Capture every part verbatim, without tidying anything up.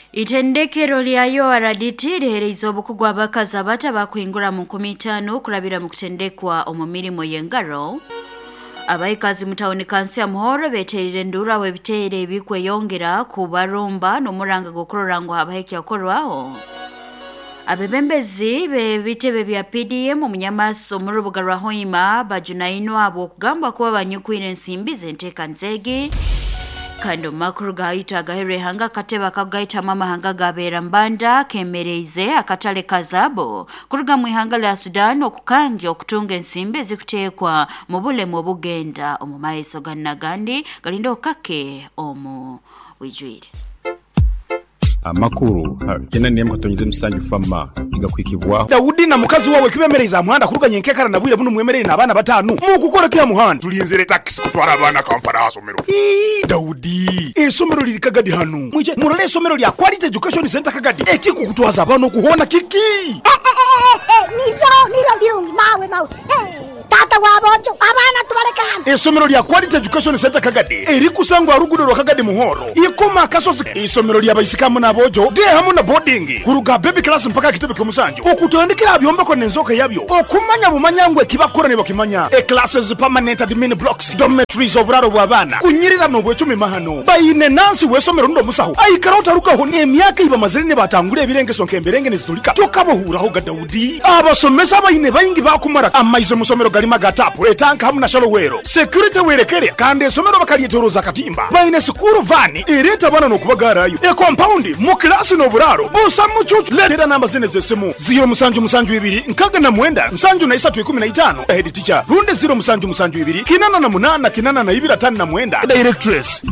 Itendekero lya U R D T lihereiza obukugu abakazi abata bakwingura mu nkumi ttaano kulabira mu kutendekwa omumirimo y'engaro. Abaikazi mutawuni kansi ya Muhoro beterire ndura webitere ebikweyongera ku barumba n'omuranga gokurorangwa abaheki yakorwaho. Abebembezi be bitebe bya P D M omunyamaso mu rubuga rwa Hoima bajunaino abo okugamba kuba banyukwira ensimbi z'enteeka nzege. Kando makuru gaita gahere hanga kateba kagaita mama hanga gabera mbanda kemereize akatale kazabo kuruga mu ihanga la Sudan okukanja okutunga ensimbe zikutekwa mu bulemu obugenda omumaiso gannagandi galindo kake omu wijwire amakuru kena niye mkatonyize musanju fama igakwikibwa Daudi na mukazi wawe kibemereza muhanda kuruga nyenkekara nabwire bunu mwemerere nabana batanu mu kukora kya muhanda tulinzere taxi kutwara abana kampara asomero Ii Daudi esomero liri Kagadi hanu mwije murole esomero lya Quality Education Center Kagadi eki kukutwaza abana kuhona kiki eh eh eh nivyo nivyo ndio mawe mawe eh tata wabojo abana tubareka hano esomero lya Quality Education Center Kagadi eri kusangwa rugudo rwa Kagadi Muhoro ikoma kasozi esomero lya bayisikamu nabojo de hamu na boarding kuruga baby class mpaka kitebe kumusanju okutondekera abyombe ko nenzoka yabyo okumanya bumanyangwe kibakora ne bakimanya e classes permanent admin blocks dormitories oburaro bw'abana kunyirira no bwecumi mahano bayine nansi wesomero ndo musaho ayikarota rukaho emyaka iba mazirine batangure ebirenge sonke mberenge nezitulika tokabohuraho ga Daudi abasomesa bayine bayingi bakumara amaizo musomero galima gatapo etanka hamu na shalowero security werekere kandi esomero bakalietoroza katimba bayine school van ireta bana no kubagarayo e compound mu class no buraro busa mucucu letera namba zine zesemu zero musanju musanju ibiri nkaga na mwenda nsanju na isatu ikumi na itano head teacher runde zero musanju musanju ibiri kinana na munana kinana na ibira tani na mwenda directress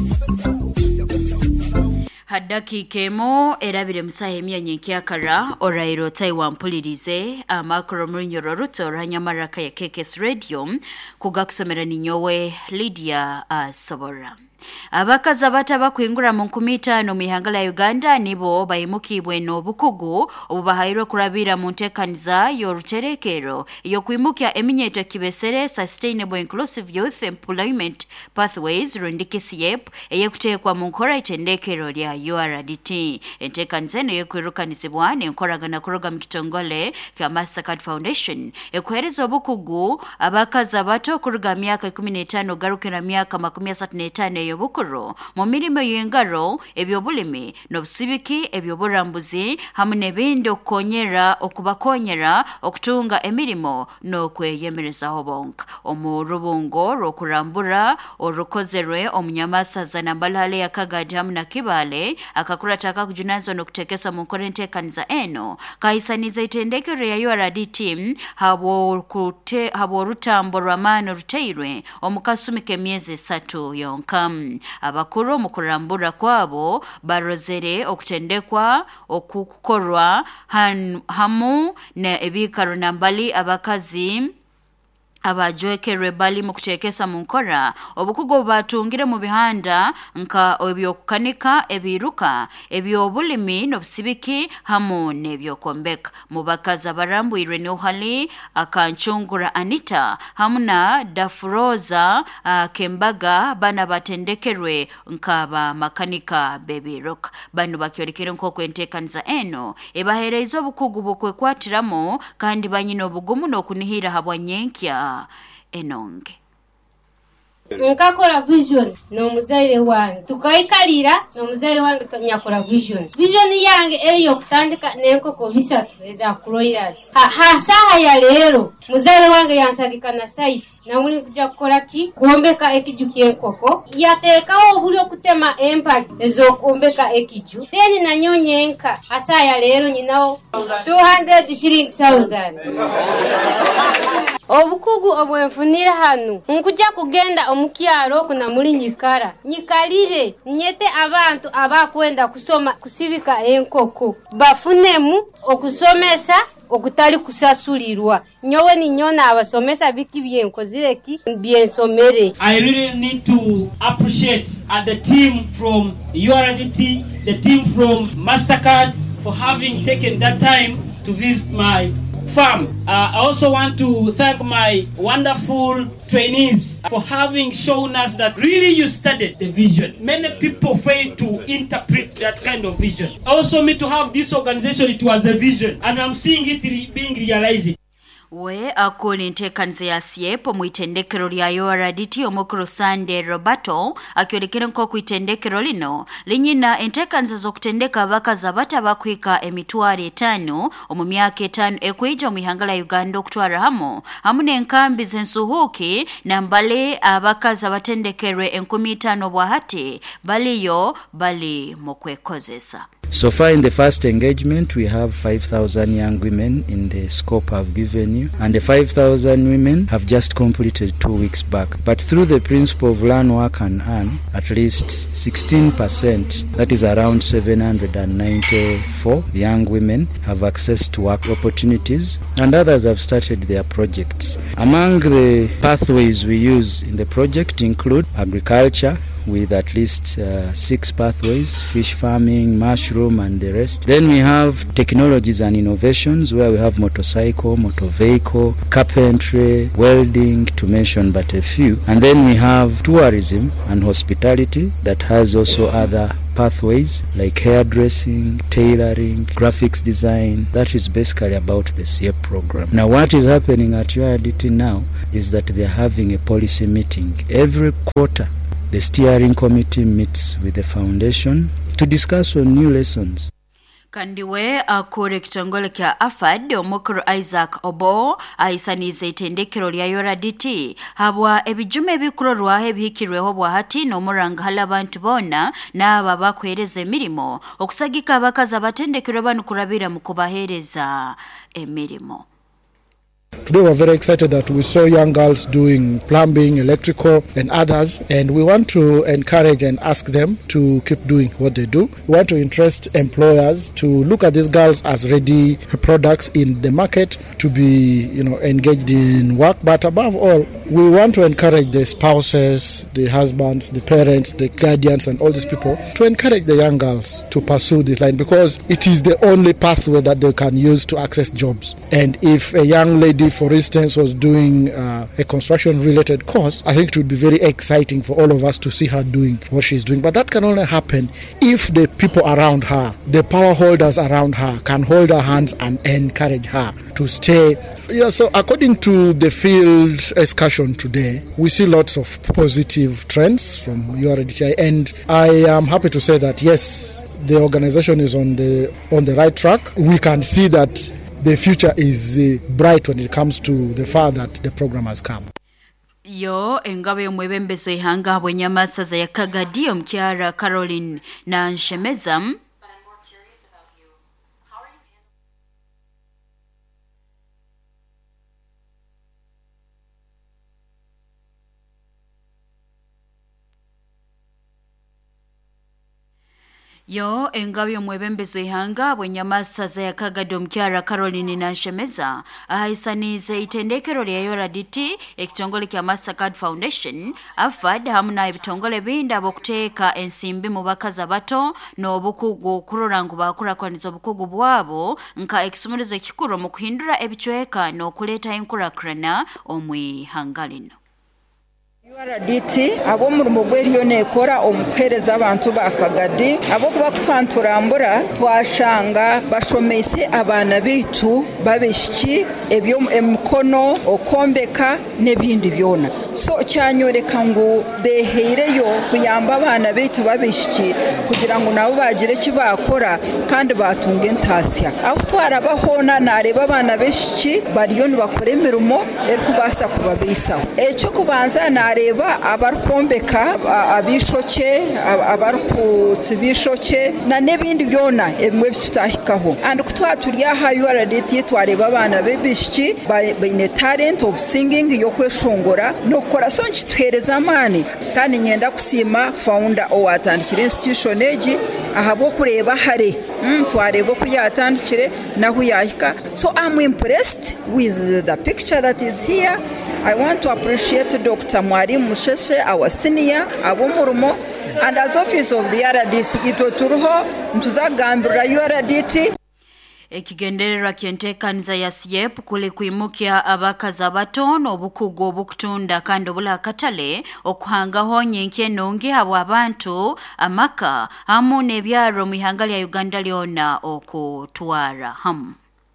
Hadaki kemo erabire musahemya nyenkyakara orairo Taiwan mpulirize amakoro murinyoro ruto ranyamaraka ya K K S Radio kugakusomera ninyowe Lydia uh, Sobora. Abakazi abata bakwingura mu nkumi ttaano mu ihanga ya Uganda nibo bayimukibwe n'obukugu obubahayirwe kurabira mu ntekaniza y'oruterekero iyo kwimukya eminyete kibesere Sustainable Inclusive Youth Employment Pathways rundikisiyep eyekutekwa mu nkora itendekero lya U R D T entekaniza eno yekwirukanizibwa n'enkoragana kuroga mu kitongole kya Mastercard Foundation ekwereza obukugu abakazi abato kuruga myaka ikumi na ttaano garukira myaka makumi asatu na ttaano yobukuru mu mirimo y'engaro ebyobulimi n'obusibiki ebyoburambuzi hamwe n'ebindi okukonyera okubakonyera okutunga emirimo n'okweyemerezaho bonka omu rubungo rw'okurambura orukozerwe omunyamasaza Nambalale ya Kagadi hamwe na Kibale akakurataka kujunazo n'okutekesa mu nkora entekaniza eno kahisaniza itendekero ya U R D T habo kute habo rutambo rw'amano ruteirwe omukasumike myezi esatu yonka abakuru mu kurambura kwabo barozere okutendekwa okukorwa hamu na ebikaro nambali abakazi abajwekerwe bali mu kutekesa mu nkora obukugo batungire mu bihanda nka ebyokukanika ebiruka ebyobulimi n'obusibiki hamu n'ebyokombeka mu bakazi abarambuirwe n'ohali akancungura Anita hamu na Dafuroza uh, Kembaga bana batendekerwe nkaba makanika bebiruka bano bakyorekere nkoko entekaniza eno ebahereizo obukugu bukwekwatiramo kandi banyino obugumu n'okunihira habwa nyenkya enonge nkakora vision no muzaire wange tukaikalira no muzaire wange nyakora vision vision yange eriyo kutandika nenkoko bisatu eza kuroiras ha, ha saha ya lero muzaire wange yansagika na site na muli kuja kukora ki kuombeka ekiju enkoko yatekawo obuli okutema impact ezo kuombeka ekiju then na nyonyenka asa ya lero nyinawo two hundred shillings thousand obukugu obwenfunira hanu nkuja kugenda omukyaro kuna muri nyikara nyikalire nyete abantu abakwenda kusoma kusibika enkoko bafunemu okusomesa okutali kusasulirwa nyowe ni nyona abasomesa biki byenkozireki byensomere. I really need to appreciate uh, the team from U R D T, the team from Mastercard for having taken that time to visit my farm. Uh, I also want to thank my wonderful trainees for having shown us that really you studied the vision. Many people fail to interpret that kind of vision. Also, me to have this organization, it was a vision, and I'm seeing it re- being realized. We akuli ntekanze ya siepo muitendekero lya U R D T omukuru Sande Roberto akiolekera nko kuitendekero lino linyina entekanze zokutendeka abakazi abatabakwika emitwalo etaano omu myaka etaano ekweija mu ihanga la Uganda okutwara hamo hamune enkambi zensuhuki na mbale abakazi abatendekerwe enkumi itaano bwahati baliyo bali mu kwekozesa. So far in the first engagement, we have five thousand young women in the scope I've given you, and the five thousand women have just completed two weeks back. But through the principle of learn, work and earn, at least sixteen percent, that is around seven hundred ninety-four young women have access to work opportunities, and others have started their projects. Among the pathways we use in the project include agriculture, with at least uh, six pathways, fish farming, mushroom and the rest. Then we have technologies and innovations where we have motorcycle, motor vehicle, carpentry, welding, to mention but a few. And then we have tourism and hospitality that has also other pathways like hairdressing, tailoring, graphics design. That is basically about the S I E P program. Now what is happening at U R D T now is that they are having a policy meeting every quarter. The steering committee meets with the foundation to discuss on new lessons. Kandiwe akure kitongole kya A F A D omukuru Isaac Obo aisanize itendekero lya U R D T habwa ebijume ebikurorwa ebihikirweho bwahati n'omurangala abantu bona n'aba bakwereza emirimo okusagika abakazi abatendekero banu kurabira mu kubahereza emirimo. Today we're very excited that we saw young girls doing plumbing, electrical and others, and we want to encourage and ask them to keep doing what they do. We want to interest employers to look at these girls as ready products in the market to be, you know, engaged in work. But above all, we want to encourage the spouses, the husbands, the parents, the guardians and all these people to encourage the young girls to pursue this line because it is the only pathway that they can use to access jobs. And if a young lady, for instance, was doing uh, a construction-related course, I think it would be very exciting for all of us to see her doing what she's doing. But that can only happen if the people around her, the power holders around her, can hold her hands and encourage her to stay. Yeah, so according to the field excursion today, we see lots of positive trends from U R D T I, and I am happy to say that yes, the organization is on the on the right track. We can see that the future is uh, bright when it comes to the far that the program has come. Yo engabe mwebembezo ihanga bwenyamasa za yakagadi omkyara Caroline na Nshemeza. Yo engabyo mwebembezo ihanga bwenyamasa za yakagadi omkyara Caroline na Nshemeza ahaisanize itendekero lya U R D T ekitongole kya Mastercard Foundation A F A D hamuna ebitongole binda abokuteeka ensimbi mu bakazi abato n'obukugu kurora ngu bakurakwaniza obukugu bwabo nka ekisumirizo ekikuru mu kuhindura ebichweka n'okuleeta enkurakurana omwihanga lino. U R D T abo murimo gweriyo nekora omupereza abantu bakagadi abo kuba kutwanturambura twashanga bashomese abana bitu babeshiki ebyo emkono okombeka nebindi byona so cyanyoreka ngo beheireyo kuyamba abana bitu babeshiki kugira ngo nabo bagire kibakora kandi batunge ntasya aho twarabahona nareba abana beshiki bariyo nibakora emirimo erikubasa kubabisaho echo kubanza na reba abarkombeka abishoke abarkutsibishoke na nebindi byona emwe bitahikaho and kutwaturiya ha U R D T twareba abana bebishiki bayine talent of singing yo kweshongora no kora sonchi twereza amani kandi nyenda kusima founder owatandikira institution age ahabo kureba hare mm, twareba kuyatandikire naho yahika so I'm impressed with the picture that is here. I want to appreciate Doctor Mwari Musheshe, our senior, Abumurumo, and as office of the U R D T, ito turuho, ntuzagambira U R D T. Ekigendererwa ky'enteekaniza ya S Y E P kuli kwimukia abakazi abatono obukugu obukutunda kandi obula akatale okuhangaho nyenke ennungi abo abantu amaka amu n'ebyaro mu ihanga lya Uganda lyona okutwara hamu.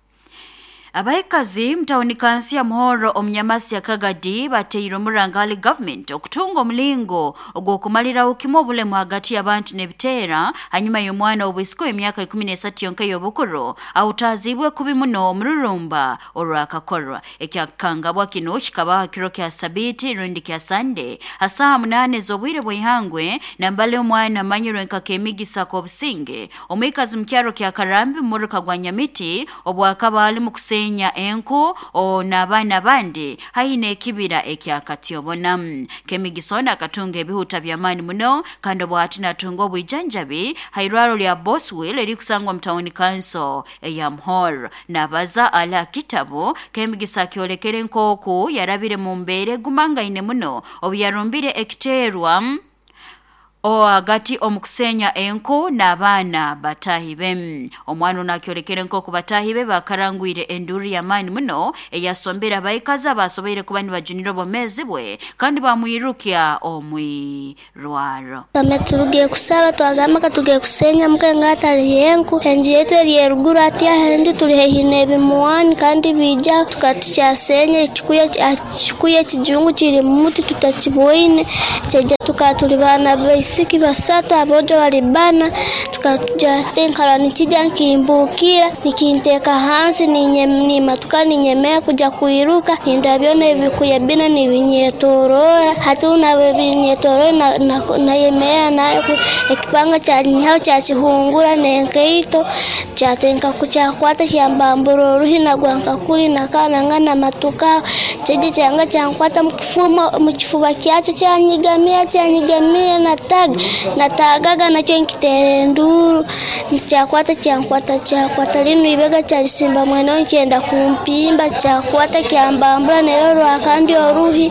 Abaikazi mtawuni kansi ya Muhoro omunyamasi ya Kagadi bateiro murangali government okutunga omulingo ogwokumalira ukimo obulemu hagati y'abantu n'ebiteera hanyuma y'omwana obwisiko emyaka ikumi n'esatu yonka y'obukuru awutazibwe kubi muno omururumba olwakakorwa ekyakangabwa kino kikaba kiro kya Sabiti rundi kya Sunday hasa munane z'obwire bw'ihangwe nambale omwana manyirwe nkaka emigisa k'obusinge omwikazi mu kyaro kya Karambi muruka gwa Nyamiti obwakabali mu kusenya enku o nabana bandi haine ekibira ekyakatyobona kemigisona katunga ebihuta byamani muno kandi bwati natunga obwijanjabi hairwaro lya Boswell eri kusangwa mtawuni council ya Muhoro nabaza ala kitabo kemigisa kyolekere nkoku yarabire mu mbere gumangaine muno obyarumbire ekiterwa o agati omukusenya enko n'abaana batahibe omwana nakyolekere nko kubatahibe bakarangwire enduri ya mani muno eyasombera bayikaza basobere kuba nibajuniro bomezibwe kandi bamwirukya omwirwaro bameturugiye kusaba twagamba katugiye kusenya mukenga atari enko enji yetu eri ruguru ati ahandi turi hehine bimuwani kandi bija tukaticyasenya kikuye kikuye kijungu kiri mu muti tutakiboine cyeje tukaturi bana siki basatu abojo walibana tukaja tenkara nikija kimbukira nikinteka hansi ninyemnima tukani nyemea kuja kuiruka nindabyone bikuye bina nibinyetorora hatuna bebinyetorora na, na, na yemea na ekipanga cha nyao cha chihungura nenkeito cha tenka kucha kwata cyambamburo ruhina gwanka kuri nakana ngana matuka cyeje cyanga cyankwata mukifuma mukifuba kyacha cyanyigamia cyanyigamia na tag natagaga nakyo nkitere nduru cyakwata cyankwata cyakwata lino ibega cyalisimba mwene ncyenda kumpimba cyakwata kyambambura nero rwakandi oruhi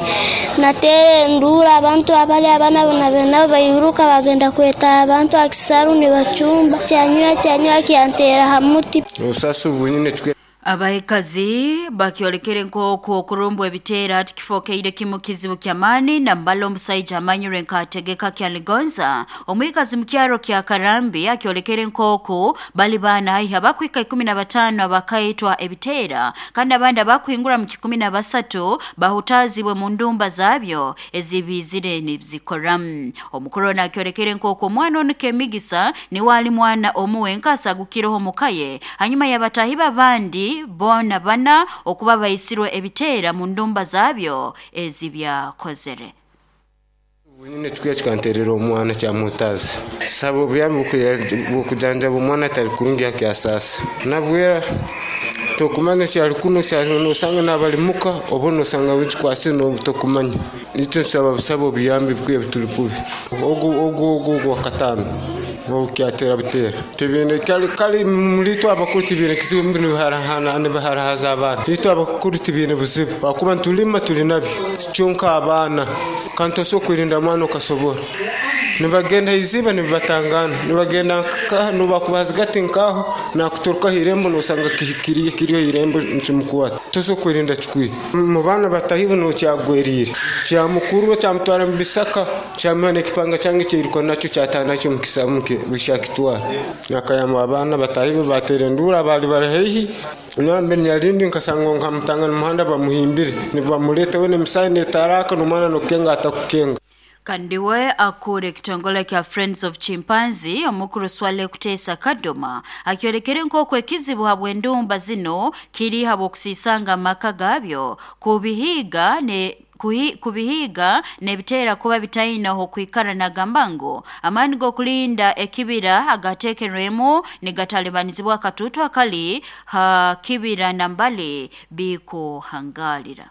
natere nduru abantu abali abana bonabena bayiruka bagenda kweta abantu akisaru ni bacumba cyanywa cyanywa kyantera hamuti usasu bunyine chwe abaikazi bakyolekere nkoko okurumbwa ebiteera ati kifo keire kimu kizibu kyamani na mbalo omusajja amanyire nkategeka kya Ligonza omwikazi mu kyaro kya Karambi akyolekere nkoko bali bana haiha bakwika ikumi na batano abakaitwa ebiteera kandi abandi abakwingura mu kikumi na basatu bahutazibwe mu ndumba zabyo ezibizire nibzikoram omukorona akyolekere nkoko mwana onike migisa ni wali mwana omuwenka sagukiroho mukaye hanyuma yabatahiba bandi bona bana okuba bayisirwe ebiteera mu ndumba zabyo ezibya kozere bunyine chwe chikanterero omwana kya mutazi sabo byambu kujanja bomwana tari kurungi yake asasa nabwera tokumanya cyari kuno cyane no sanga nabalimuka obono sanga winchi kwase no tokumanya nicyo sabo sabo byambi bwe bituripubi ogo ogo ogo katano ngo kyatera bitera tebene kali kali mulito abakuti bine kisibe mbino harahana ne baharahaza abana lito abakuti bine buzibu bakuba tulima tulinabyo cyonka abana kanto so kwirinda mwana kasobora nibagenda iziba nibatangana nibagenda no bakubaza gatinkaho nakutoruka hirembo no sanga kihikiriye kiriyo hirembo nchimukwata toso kwirinda chikwi mu bana batahibu no cyagwerire cya mukuru cya mutwara mbisaka cya mwana kipanga cyange cyiriko naco cyatana cyo mukisamuke bishakitwa nakayama abana batahibu baterendura bali barahehi nambe nyarindi nkasanga nkamutangana muhanda bamuhimbire nibamuleta wene misane taraka no mwana no kenga atakukenga Kandiwe akure kitongole kya Friends of Chimpanzee omukuru swale kutesa kadoma akyolekere nkoko ekizibu habwe ndumba zino kiri habo kusisanga maka gabyo kubihiga ne Kuhi, kubihiga nebitera kuba bitayina ho kwikara na gambango amani go kulinda ekibira agatekeremo negatalibanizibwa katutu akali ha kibira nambale biko hangalira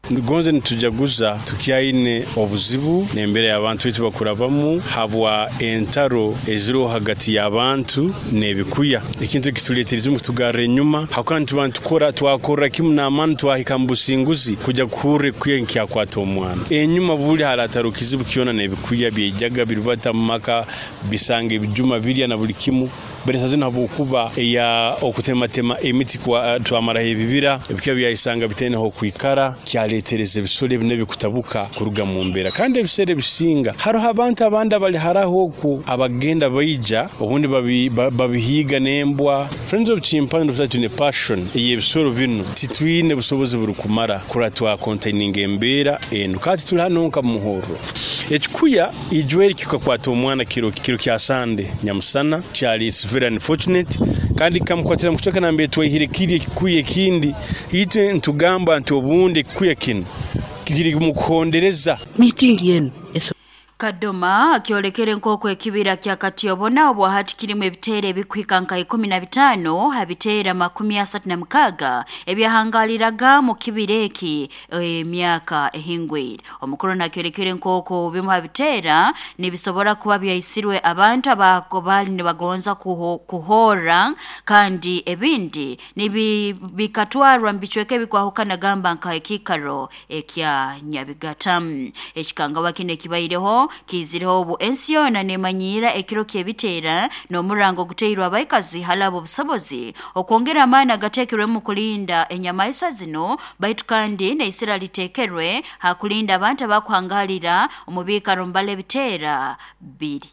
gonze nitujaguza tukyaine obuzibu nembere y'abantu bitu bakurabamu habwa entaro eziro hagati y'abantu nebikuya ikintu kituleterize mu tugare nyuma hakantu bantu kora twakora kimu na manu twahikambusinguzi kuja kure kuye nkya kwata omwana enyuma buli halataro kizibu kiona nebikuya byejaga birubata maka bisange bijuma birya na buli kimu beresaze nabo kuba ya okutematema emiti kwa twamara ebibira ebikya byayisanga bitene ho kwikara kyaletereze bisole bine bikutabuka kuruga mu mbera kandi ebisere bisinga haro abantu abanda bali haraho ku abagenda bayija obundi babihiga nembwa Friends of Chimpano that in a passion eyebisoro bino titwine busobozi burukumara kuratwa containing embera eno kati tulanonka muhoro ekikuya ijweri kikakwata omwana kiro kiro kya sande nyamusana cyali it's very unfortunate kandi kamkwatira mukutoka nambe twihirikiri kuye kindi ite ntugamba nti obundi kuye kino kiri mukondereza meeting yenu Kadoma akiolekere nkoko ekibira kya Katiyobona obwa hati kirimu ebitere bikwika nka kumi na bitano habitera makumi asatu na mukaga ebyahangaliraga mu kibireki emyaka ehingwire omukuru nakiolekere nkoko bimu habitera nibisobora kuba byayisirwe abantu abakobali ne bagonza kuho, kuhora kandi ebindi nibi bikatwarwa mbichweke bikwahukana gamba nka ekikaro ekya Nyabigatam ekikanga wakine kibaireho kiziriho obu ensiyona nemanyira ekiro kyebitera no murango guteirwa abaikazi halabo busobozi okwongera amana gatekerwe mu kulinda enyamaiswa zino baitu kandi ne isira litekerwe hakulinda abantu bakwangalira omubika rombale bitera biri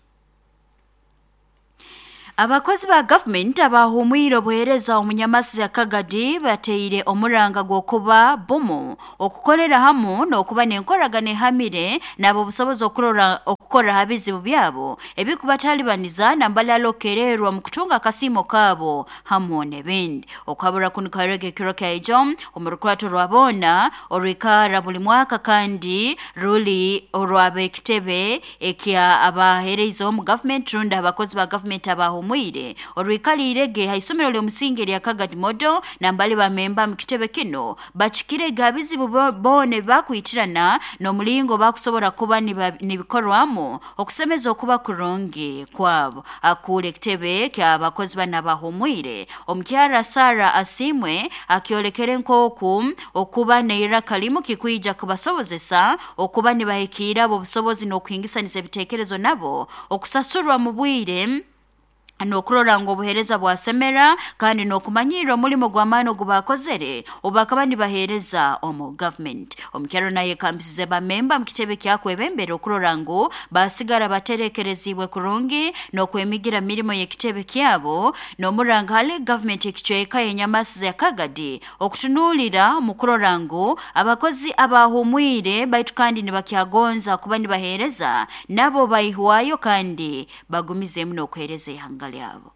Abakozi ba government abahumwiro bohereza omunyamasi ya Kagadi bateire omuranga gwokuba bomo okukolera hamu no kuba nenkoragane hamire nabo busobozo okurora okukora habizi byabo ebikuba talibaniza nambala lokererwa mu kutunga kasimo kabo hamu nebindi okwabura kunikarege kiroka ejo omurukwato rwabona orikara buli mwaka kandi ruli orwabe kitebe ekya abahereza mu government runda abakozi ba government abahu mwire orwikali irege haisomero lyo musingeri ya Kagadi modo nambali ba memba mkitebe kino bachikire gabizi bone bakwitirana no mulingo bakusobora kuba nibikorwamo okusemeza okuba kuronge kwabo akule kitebe kya abakozi bana bahumwire omkyara Sara Asimwe akiolekere nkoku okuba neira kalimu kikuija kubasobozesa okuba nibahekira bo busobozi no kwingisaniza bitekerezo nabo okusasurwa mu bwire no kurora ngo buhereza bwasemera kandi no kumanyira mulimo gwamano gubakozere obakabandi bahereza omu government omkyaro naye kambisize ba member mkitebe kyakwe bembere okurora ngo basigara baterekerezibwe kurungi no kwemigira mirimo yekitebe kyabo no muranga hale government ekicweka yenyamasi ya Kagadi okutunulira mu kurora ngo abakozi abahumwire baitu kandi nibakyagonza kubandi bahereza nabo bayihwayo kandi bagumize mno kwereze hanga yabo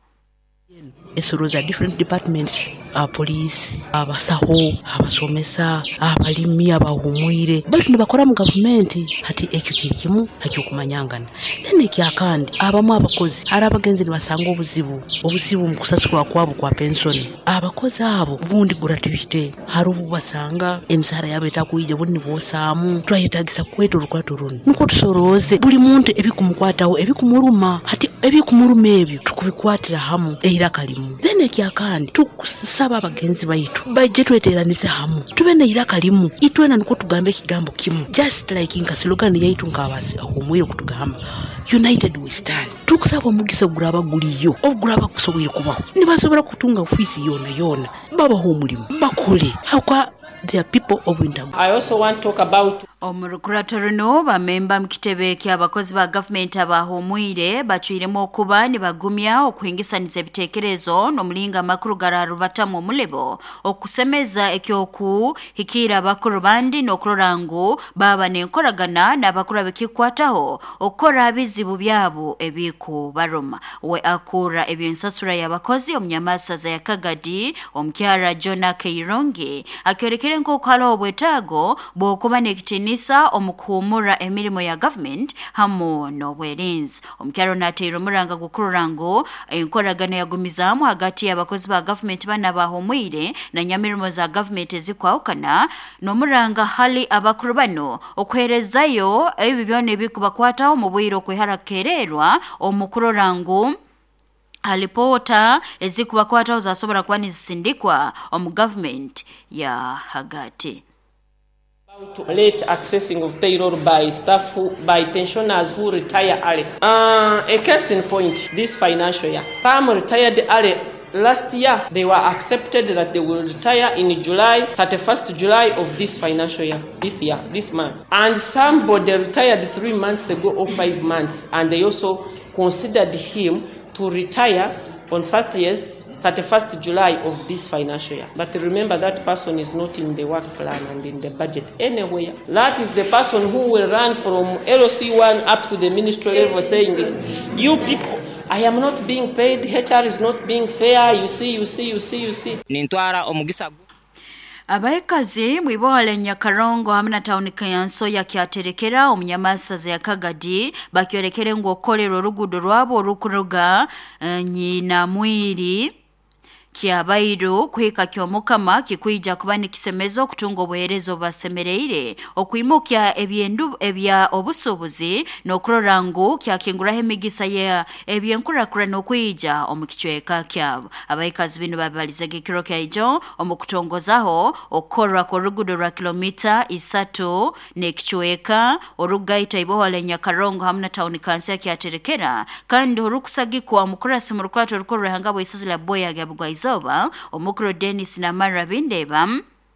Esuruza different departments, uh, police, abasaho, abasomesa, abalimi, abahumwire. Bali nibakora mu government hati ekyo kirikimu hakyo kumanyangana. Nene kyakandi abamu abakozi arabagenzi nibasanga obuzibu, obuzibu mu kusasula kwabo kwa pension. Abakozi abo bundi gratuity harubu basanga emisara yabo etakuije bundi bosamu twayetagisa kweto rukwato runo. Nuko tusoroze buli muntu ebikumukwataho ebikumuruma hati ebikumuruma ebyo tukubikwatira hamu ehira kalimu. Bene kyakandi tukusaba abagenzi baitu baje tweteranise hamu tubene iraka limu itwena niko tugambe kigambo kimu just like inka slogan yaitu nkabasi ahumwire kutugamba united we stand tukusaba omugisa guraba guliyo oguraba kusobwire kubaho nibasobora kutunga ofisi yona yona baba humulimo bakole hakwa there are people of Winter. I also want to talk about Omurukurato no ba member mkitebe kya abakozi ba government abahumwire bachwiremo okuba ni bagumya okuhingisaniza bitekerezo no mulinga makuru gararu batamu mulebo okusemeza ekyoku hikira bakuru bandi no kurorango baba nenkoragana na bakuru bekikwataho okora bizibu byabo ebiko baroma we akura ebyensasura yabakozi omnyamasa za Kagadi omkyara Jona Keironge akyorekere nko kala obwetago bokuba nekitini ekitiinisa omukuumura emirimo ya government hamu n'obwerinzi. Omukyalo n'ateera omuranga gukurura ngu enkolagano yagumizaamu hagati y'abakozi ba government bana bahumwire na nyamirimo za government ezikwawukana n'omuranga hali abakuru bano okuherezayo ebi byona ebikubakwataho mu bwire okweharakererwa omukurura ngu alipota ezikubakwataho zasobora kuba nizisindikwa omu government ya hagati. Late accessing of payroll by staff who, by pensioners who retire early. Uh, a case in point, this financial year. Some retired early last year. They were accepted that they will retire in July, thirty-first July of this financial year, this year, this month. And somebody retired three months ago or five months, and they also considered him to retire on thirtieth, thirty-first July of this financial year. But remember, that person is not in the work plan and in the budget anywhere. That is the person who will run from L C one up to the ministry level saying, you people, I am not being paid, H R is not being fair, you see, you see, you see, you see. Nintwara omugisa abaikazi mwibohale Nyakarongo hamna tauni kayanso ya kiaterekera omunyamasaza ya Kagadi bakyorekere ngo okolero rugudo rwabo rukuruga uh, nyina mwiri kiabairo kweka kyomukama kikuija kubani kisemezo kutunga obuherezo basemereire okuyimukya ebyendu ebya obusubuzi n'okurora ngu kyakinguraho emigisa ya ebyenkurakura n'okwija omukichweka kyabo. Abaikazi bino babaliza gikiro kyajo omukutongozaho okorwa ko rugudo rwa kilomita isatu n'ekichweka orugaita ibohole Nyakarongo hamna tauni kansi ya kiaterekera kandi orukusagikwa mukurasi mu rukwato rukorwa hangabo isazila boya gabugwa Zoba, omukro Dennis na Mara Bindeba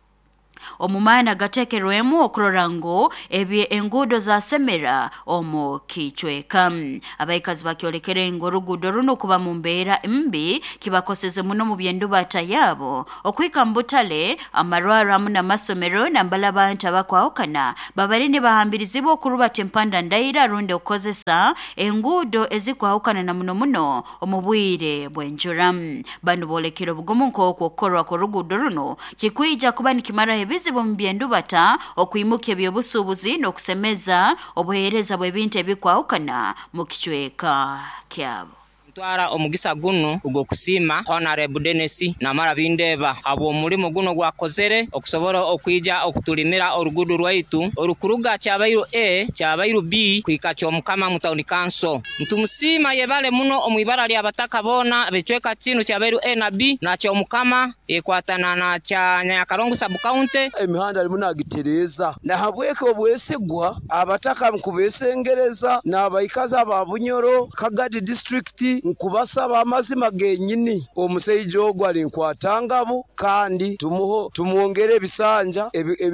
omumana gatekerwemu okurora ngo ebye engudo za semera omu kichweka. Abaikazi bakyolekere ngo rugudo runo kuba mu mbeera mbi kibakoseze muno mu byendubata yabo okwika mbutale amarwaro amu n'amasomero nambala abantu abakwawukana babarine bahambirizibwa okuruba tempanda ndaira runde okozesa engudo ezikwawukana na muno muno omubwire bwenjura. Bano bolekero bugumu nk'okwo okukorwa ku rugudo runo kikwija kuba nikimara ebizibu mu byendubata okuyimukya ebyobusuubuzi n'okusemeza obuheereza bw'ebintu ebikwawukana mu kichweka kyabo. Ntwara omugisa guno ugo kusima Honorable Dennis na Mara Bindeba abo mulimo guno gwakozere okusobora okwija okutulimira orugudu rwaitu orukuruga cyabairo A cyabairo B kwika cyomukama mutauni kanso ntumusima yebale muno omwibara lya bataka bona becweka kinu cyabairo A na B na cyomukama ekwatana na cha Nyakarongo sub county emihanda limu nagitereza na habweke obwesegwa abataka mkubesengereza na abaikaza babunyoro Kagadi district nkubasaba amazima genyini omuseijo ogwali nkwatangamu kandi tumuho tumuongere ebisanja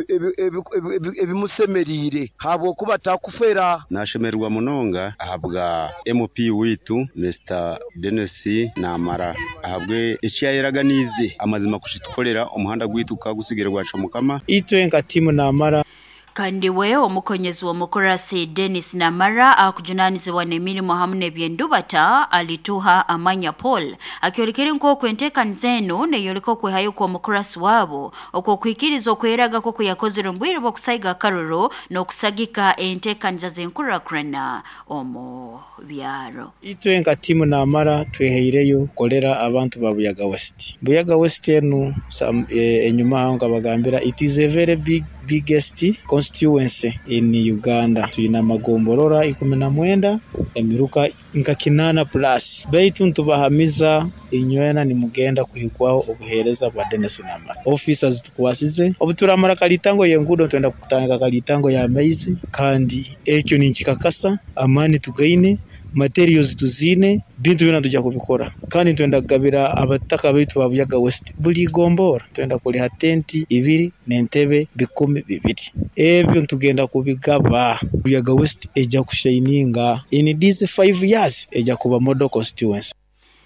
ebimusemerire habwo kuba takufera nashemerwa munonga ahabwa M P witu Mister Dennis na Mara ahabwe icyayeraganize amazima kushitukolera umuhanda gwitu kagusigerwa cyomukama itwe nka timu na Mara kandi we omukonyezi w'omukorasi Dennis Namara akujunanizibwa n'emirimo hamwe byendubata alituha amanya Paul akyorekere nko kwenteka nzeno neyoliko kwehayo kwa omukorasi wabo okokwikiriza okweraga ko kuyakozera mbwire bo kusaiga karoro no kusagika enteka nzazenkurakrana omo byaro itwe nka timu na Mara tweheireyo kolera abantu ba Buyaga West Buyaga West enu e, enyuma nga bagambira it is a very big biggest constituency in Uganda. Tuina magomborora ikumi na mwenda emiruka nka kinana plus baitu ntubahamiza inywena ni mugenda kuhikwao obuhereza bwa Dennis Namara officers tukwasize obuturamara kalitango yengudo twenda kutanga kalitango ya maize kandi ekyo ninchikakasa amani tugaine materials tuzine bintu bina tujja kubikora kandi twenda kugabira abataka bitu ba Buyaga West buli gombora twenda kuliha tenti ibiri n'entebe bikumi bibiri ebyo ntugenda kubigaba Buyaga West eja kushininga in these five years eja kuba model constituency.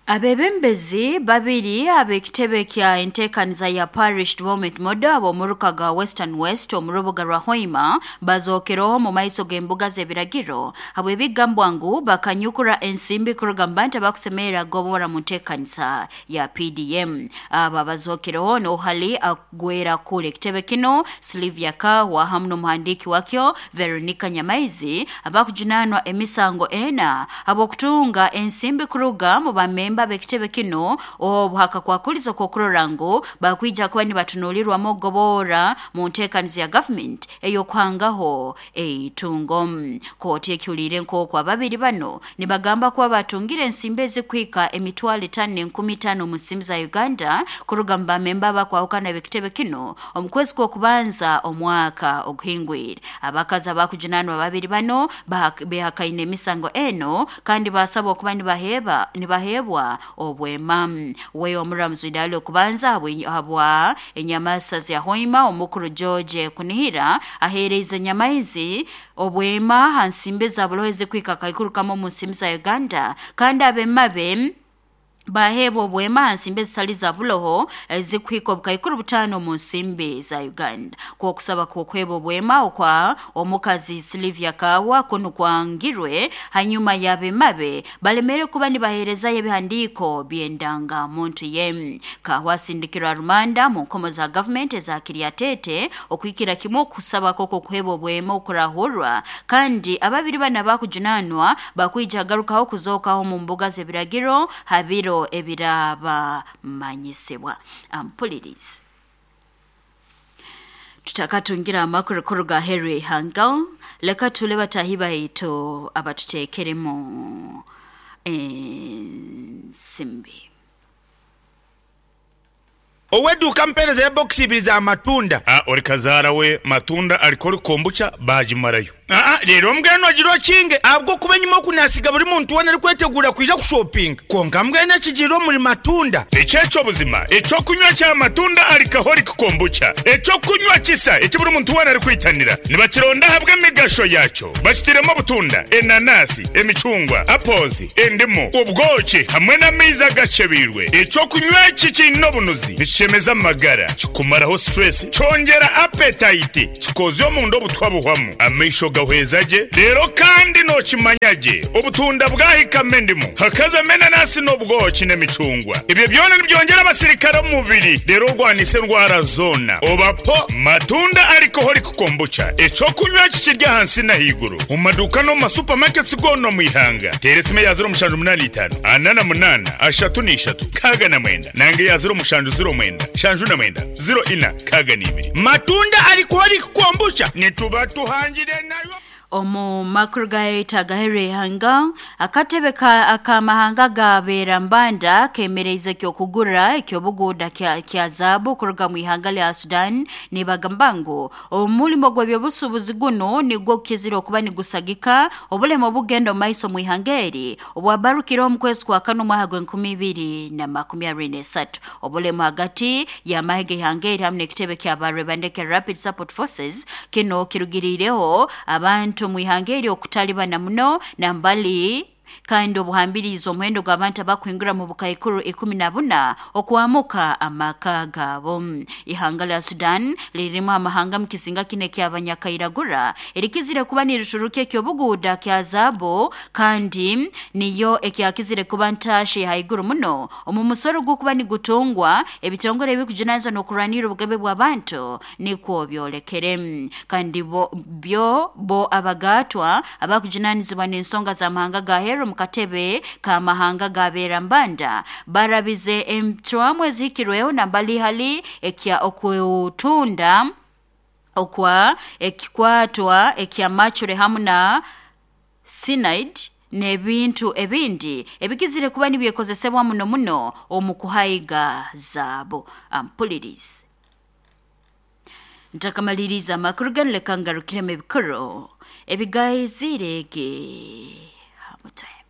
Abebembezi babiri abekitebe kya entekaniza ya Parish Development Model abomuruka ga Western West omurubuga rwa Hoima bazokero mu maiso gembuga zebiragiro abwe bigambwangu bakanyukura ensimbi kuruga mbanta bakusemera gobora mu ntekaniza ya P D M aba bazokero no hali agwera kule kitebe kino Sylvia Kawa hamno muhandiki wakyo Veronica Nyamaizi abakujunanwa emisango ena abokutunga ensimbi kuruga mu bamemba bekitebe kino obuhaka kwa kulizo kokurorango bakwija kuba ni batunulirwa mogobora mu ntekaniza ya government eyo kwangaho eitungo koti ekyulire nko kwa babiri bano ni bagamba kuba batungire ensimbi ezikwika emitwalo etaano enkumi ttaano mu nsimbi za Uganda kuruga mba memba bakwawukana bekitebe kino omukwezi kw'okubanza omwaka oguhingwire abakazi abakujunanwa babiri bano behakaine emisango eno kandi basaba okuba ni baheba ni bahebwa obwema weyo omuramuzi dalo kubanza habwa enyamasa ya Hoima omukuru George Kunihira ahereza nyamaizi obwema hansimbe za buloheze kwika kaikurukamo mu nsimbi za Uganda kandi abemabe bahebo bwema nsimbe zitali za buloho zikwiko bukayikuru butano mu nsimbe za Uganda kwa kusaba kwa kwebo bwema okwa omukazi Sylvia Kawa kunu kwangirwe hanyuma yabe mabe balemere kuba ni bahereza yebihandiko byendanga muntu yem Kawa sindikira rumanda mu nkomo za government za Kiriatete okwikira kimo kusaba koko kwebo bwema okurahurwa kandi ababiri bana bakujunanwa bakwija garukaho kuzokaho mu mbuga zebiragiro habiro ebiraba manyisebwa ampulirize tutakatungira amakuru kuruga Henry Hangal leka tule batahiba ito abatutekeremo ensimbi Oweduka mpereza ya box ibiri za matunda. Ah, orikazara we matunda alikori kombucha bajimarayo. Ah, rero mbwene ogiro kinge abwo kubenyuma kunasiga buri muntu wana ari kwetegura kwija ku shopping. Konga mbwene kigiro muri matunda. Echecho buzima, echo kunywa cha matunda alikahori kombucha. Echo kunywa kisa, echo buri muntu wana ari kwitanira. Nibakironda habwe migasho yacho. Bachitiremo butunda, enanasi, emicungwa, apozi, endimo, ubwoki hamwe na miza gacebirwe. Echo kunywa kikino bunuzi. Chemeza magara chikumaraho stress chongera appetite chikozo mu ndo butwabuhwamu amisho gahwezaje rero kandi no chimanyaje obutunda bwahikame ndimo hakaza mena nasi no bwoki n'emicungwa ibyo byone nibyongera abasirikare mu mubiri rero rwanise ndwara zona obapo matunda ariko hori kukombucha echo kunywa kikirya hansi na higuru mu maduka no ma supermarkets gono mu ihanga teresime ya zero mushanju munani itanu anana munana ashatu ni ishatu kaga na mwenda nange ya zero mushanju zero mwenda shanju na mwenda zero ina kaga ni ibiri matunda ariko hori kukombucha nituba tuhangire nayo omu makuru gaita gahere hanga akatebe ka akamahanga gabera mbanda kemereza kyo kugura kyo buguda kya kya zabu kuruga mu ihanga lya Sudan ni bagambango omulimo gwebyo busubuzi guno ni gwo kiziro kuba ni gusagika obule mu bugendo maiso mu ihangeri obwabarukiro mu kwezi kwa kano mwahagwe nkumi ibiri na makumi abiri n'esatu obule mu hagati ya mahege ihangeri hamne kitebe kya barebandeke Rapid Support Forces kino kirugirireho abantu mu ihangeri okutaliba na muno na mbali kandi obuhambirizo omwendo gw'abantu abakwingira mu bukayikuru ikumi na buna okwamuka amaka gabo ihanga lya Sudan lirimo amahanga mu kisinga kine ky'abanyakairagura erikizire kuba niruturuke kyobuguda kya zabo kandi niyo ekyakizire kuba ntashi haiguru muno omumusoro gukuba ni gutungwa ebitongore bikujinazo no kuranira ubugabe bw'abantu niko byolekere kandi bo byo bo abagatwa abakujinanizibwa n'ensonga za mahanga ga hero mukatebe ka mahanga gabera mbanda barabize emtwamwe zikirweo na mbali hali ekya okutunda okwa ekikwatwa ekya machure hamuna cyanide nebintu ebindi ebikizire kuba nibyekozesebwa muno muno omukuhaiga zabo ampulirize ntakamaliriza makuru ganle kangarukire mebikoro ebigayizirege hamutime